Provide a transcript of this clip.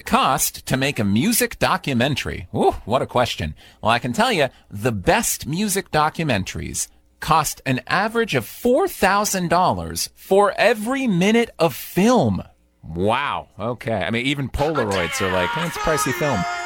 cost to make a music documentary? Ooh, what a question. Well, I can tell you, the best music documentaries cost an average of $4,000 for every minute of film. Wow. Okay. I mean, even Polaroids are like, it's pricey film.